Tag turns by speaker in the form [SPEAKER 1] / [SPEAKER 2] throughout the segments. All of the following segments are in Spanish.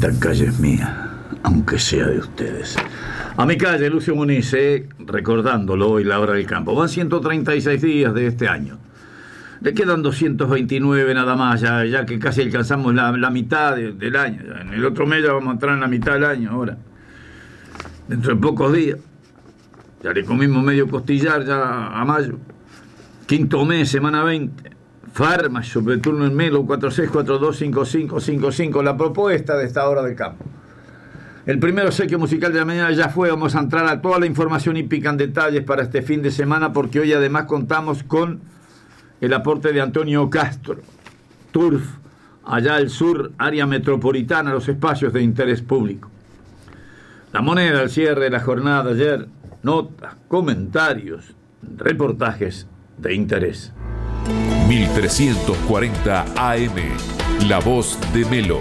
[SPEAKER 1] Esta calle es mía, aunque sea de ustedes. A mi calle, Lucio Muniz, recordándolo hoy, la hora del campo. Van 136 días de este año. Le quedan 229 nada más, ya que casi alcanzamos la mitad del año. En el otro mes ya vamos a entrar en la mitad del año ahora. Dentro de pocos días. Ya le comimos medio costillar ya a mayo. Quinto mes, semana 20. Farma, sobreturno en Melo, 46425555. La propuesta de esta hora del campo. El primer obsequio musical de la mañana ya fue. Vamos a entrar a toda la información hípica en detalles para este fin de semana, porque hoy además contamos con el aporte de Antonio Castro. Turf, allá al sur, área metropolitana, los espacios de interés público. La Moneda, al cierre de la jornada de ayer, notas, comentarios, reportajes de interés.
[SPEAKER 2] 1340 AM, La Voz de Melo.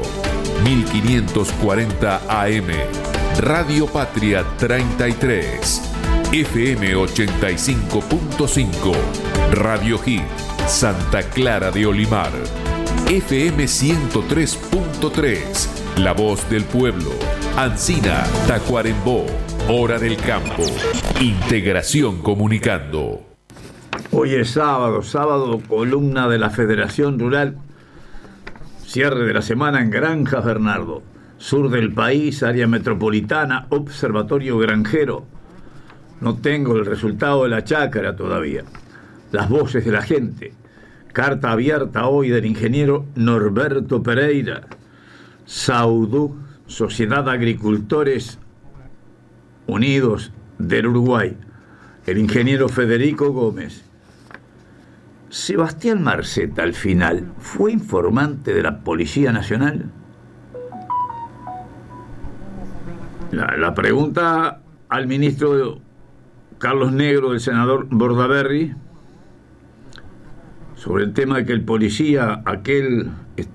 [SPEAKER 2] 1540 AM, Radio Patria 33. FM 85.5, Radio Hit, Santa Clara de Olimar. FM 103.3, La Voz del Pueblo. Ancina, Tacuarembó, Hora del Campo. Integración Comunicando.
[SPEAKER 1] Hoy es sábado, columna de la Federación Rural. Cierre de la semana en Granjas Bernardo. Sur del país, área metropolitana, observatorio granjero. No tengo el resultado de la chácara todavía. Las voces de la gente. Carta abierta hoy del ingeniero Norberto Pereira. Saudú, Sociedad Agricultores Unidos del Uruguay. El ingeniero Federico Gómez. Sebastián Marceta, al final, ¿fue informante de la Policía Nacional? La pregunta al ministro Carlos Negro, del senador Bordaberry, sobre el tema de que el policía, aquel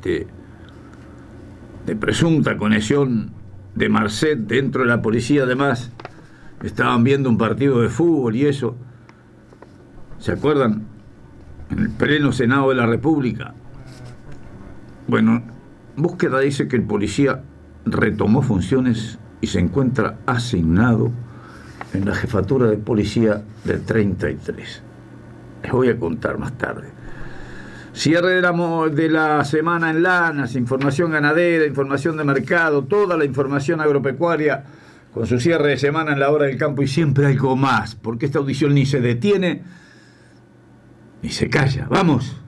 [SPEAKER 1] de presunta conexión de Marcet dentro de la policía, además, estaban viendo un partido de fútbol y eso. ¿Se acuerdan? En el pleno Senado de la República. Bueno, búsqueda dice que el policía retomó funciones y se encuentra asignado en la jefatura de policía del 33. Les voy a contar más tarde. Cierre de la semana en Lanas, información ganadera, información de mercado, toda la información agropecuaria con su cierre de semana en la hora del campo, y siempre algo más, porque esta audición ni se detiene ni se calla. ¡Vamos!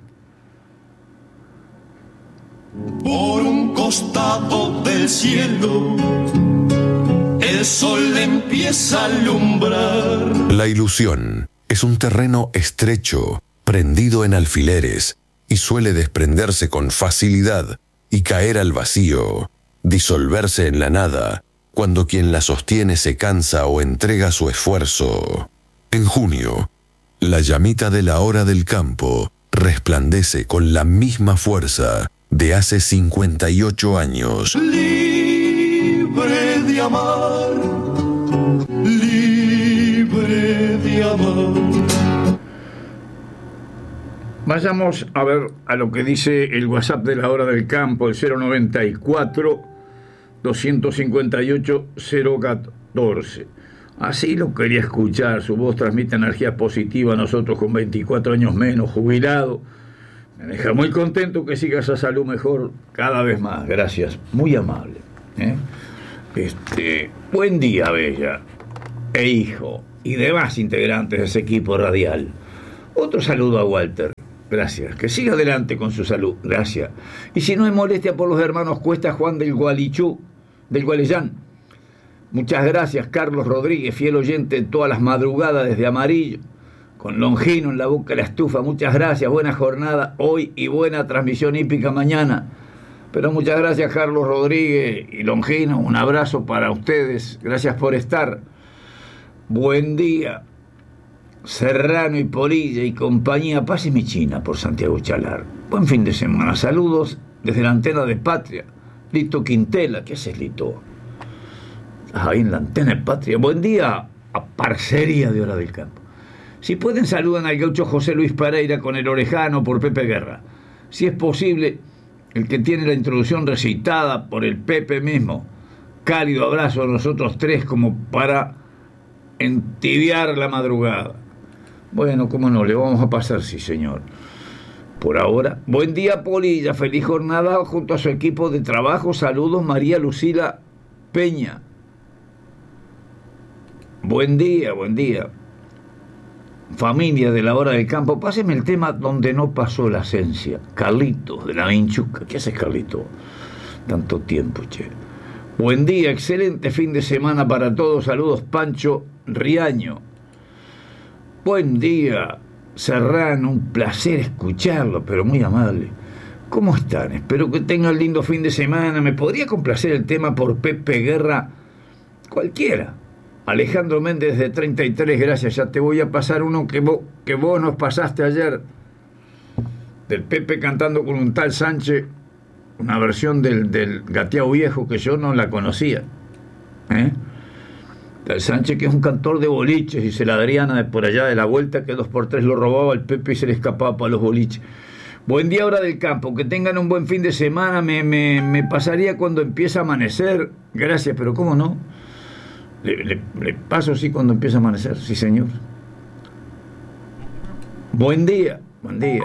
[SPEAKER 3] Por un costado del cielo el sol empieza a alumbrar.
[SPEAKER 4] La ilusión es un terreno estrecho, prendido en alfileres, y suele desprenderse con facilidad y caer al vacío, disolverse en la nada, cuando quien la sostiene se cansa o entrega su esfuerzo. En junio, la llamita de la hora del campo resplandece con la misma fuerza de hace 58 años.
[SPEAKER 3] Libre de amar, libre de amar.
[SPEAKER 1] Vayamos a ver a lo que dice el WhatsApp de la hora del campo, el 094-258-014. Así lo quería escuchar, su voz transmite energía positiva a nosotros con 24 años menos, jubilado. Me deja muy contento que siga esa salud mejor cada vez más. Gracias, muy amable. Buen día, Bella, e hijo, y demás integrantes de ese equipo radial. Otro saludo a Walter. Gracias. Que siga adelante con su salud. Gracias. Y si no es molestia por los hermanos Cuesta, Juan del Gualichú, del Gualeyán. Muchas gracias, Carlos Rodríguez, fiel oyente todas las madrugadas desde Amarillo, con Longino en la boca de la estufa. Muchas gracias. Buena jornada hoy y buena transmisión hípica mañana. Pero muchas gracias, Carlos Rodríguez y Longino. Un abrazo para ustedes. Gracias por estar. Buen día. Serrano y Polilla y compañía. Pase mi China por Santiago Chalar. Buen fin de semana. Saludos desde la antena de Patria. Lito Quintela. ¿Qué haces, Lito? Estás ahí en la antena de Patria. Buen día a Parcería de Hora del Campo. Si pueden, saluden al gaucho José Luis Pereira con el orejano por Pepe Guerra. Si es posible, el que tiene la introducción recitada por el Pepe mismo. Cálido abrazo a nosotros tres como para entibiar la madrugada. Bueno, cómo no, le vamos a pasar, sí señor. Por ahora, buen día Polilla, feliz jornada junto a su equipo de trabajo. Saludos María Lucila Peña. Buen día, buen día. Familia de la hora del campo, páseme el tema donde no pasó la esencia. Carlitos de la Vinchuca. ¿Qué haces, Carlitos? Tanto tiempo, che. Buen día, excelente fin de semana para todos. Saludos, Pancho Riaño. Buen día, Serrano. Un placer escucharlo, pero muy amable. ¿Cómo están? Espero que tengan lindo fin de semana. ¿Me podría complacer el tema por Pepe Guerra? Cualquiera. Alejandro Méndez de 33, gracias. Ya te voy a pasar uno que vos nos pasaste ayer, del Pepe cantando con un tal Sánchez, una versión del Gateado Viejo que yo no la conocía. Tal Sánchez, que es un cantor de boliches, dice la Adriana de por allá de la vuelta, que 2x3 lo robaba el Pepe y se le escapaba para los boliches. Buen día, hora del campo, que tengan un buen fin de semana. Me pasaría cuando empieza a amanecer. Gracias, pero ¿cómo no? Le paso sí cuando empieza a amanecer, sí señor. Buen día, buen día.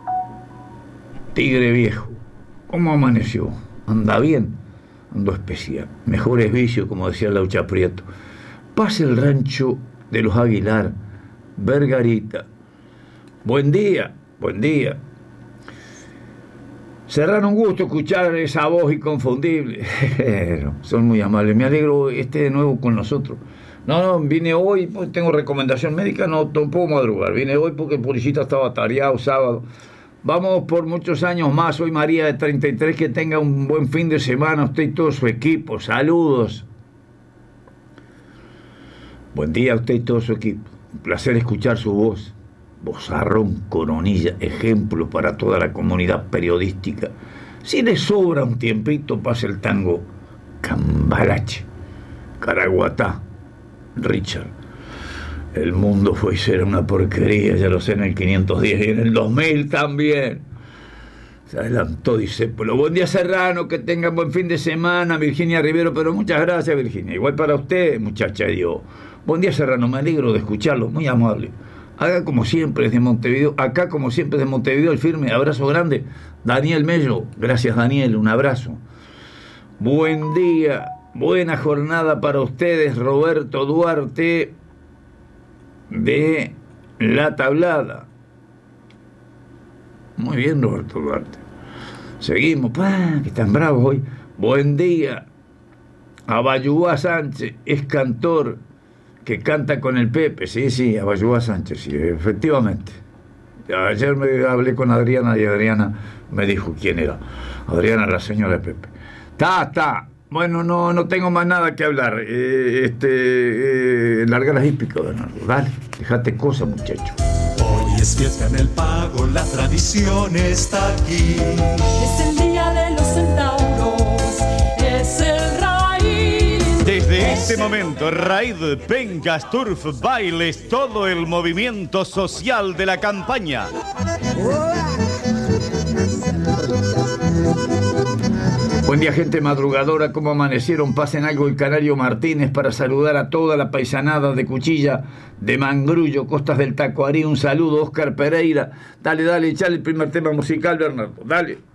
[SPEAKER 1] Tigre viejo, ¿cómo amaneció? ¿Anda bien? Ando especial. Mejores vicios, como decía Laucha Prieto. Pase el rancho de los Aguilar, Vergarita. Buen día, buen día. Serrano, un gusto escuchar esa voz inconfundible. Son muy amables. Me alegro esté de nuevo con nosotros. No, vine hoy, pues tengo recomendación médica, no puedo madrugar. Vine hoy porque el policita estaba tareado sábado. Vamos por muchos años más. Soy María de 33, que tenga un buen fin de semana. Usted y todo su equipo. Saludos. Buen día a usted y todo su equipo. Un placer escuchar su voz. Vozarrón, coronilla, ejemplo para toda la comunidad periodística. Si le sobra un tiempito, pase el tango Cambalache, Caraguatá, Richard. El mundo fue y será una porquería, ya lo sé, en el 510 y en el 2000 también. Se adelantó, dice, pero buen día Serrano, que tengan buen fin de semana. Virginia Rivero, pero muchas gracias Virginia. Igual para usted, muchacha de Dios. Buen día Serrano, me alegro de escucharlo, muy amable. Acá como siempre desde Montevideo, desde Montevideo, el firme abrazo grande. Daniel Mello, gracias Daniel, un abrazo. Buen día, buena jornada para ustedes, Roberto Duarte de La Tablada. Muy bien, Roberto Duarte. Seguimos, que están bravos hoy. Buen día. Abayúa Sánchez es cantor que canta con el Pepe. Sí, Abayúa Sánchez, sí, efectivamente. Ayer me hablé con Adriana y Adriana me dijo quién era. Adriana, la señora de Pepe. Está. Bueno, no tengo más nada que hablar. Larga las hípicas, Bernardo. Dale, dejate cosas, muchacho.
[SPEAKER 3] Hoy es fiesta en el pago, la tradición está aquí.
[SPEAKER 5] Es el día de los centauros, es el raíz.
[SPEAKER 6] Desde este momento, Raid, Pencas, Turf, Bailes, todo el movimiento social de la campaña.
[SPEAKER 1] Buen día, gente madrugadora, ¿cómo amanecieron? Pasen algo el Canario Martínez para saludar a toda la paisanada de Cuchilla, de Mangrullo, Costas del Tacuarí. Un saludo, Oscar Pereira. Dale, echale el primer tema musical, Bernardo, dale.